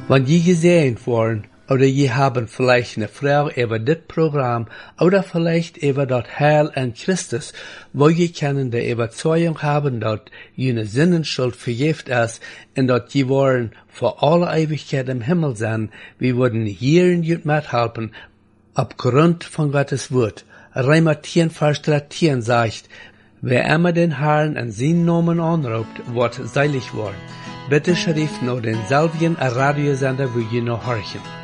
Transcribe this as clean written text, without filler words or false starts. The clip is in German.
Wenn je gesehen worden, oder je haben vielleicht eine Frau über das Programm oder vielleicht über das Heil an Christus, wo je können die Überzeugung haben, dass jene Sinnenschuld vergift ist und dass je wollen vor alle Ewigkeit im Himmel sein, wir würden hier in jut mithelfen, aufgrund von Gottes Wort. Römer 10, Vers 13 sagt, wer immer den Herrn an seinen Namen anruft, wird seilig worden. Bitte schrift nur denselben Radiosender, wo je noch horchen.